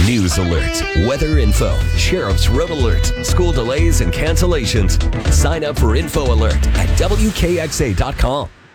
News alerts, weather info, sheriff's road alerts, school delays and cancellations. Sign up for Info Alert at WKXA.com.